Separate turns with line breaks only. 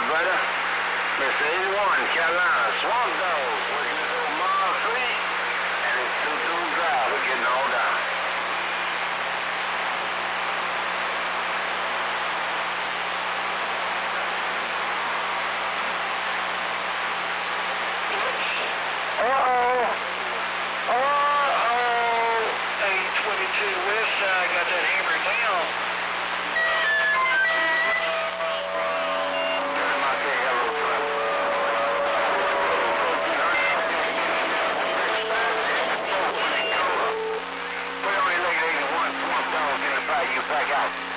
brother. Mr. 81, Carolina, Swamp Dog, working this old Mile 3, and it's Tutu Drive. We're getting all down. Uh-oh. 822 West Side, got that hammered down. You back out.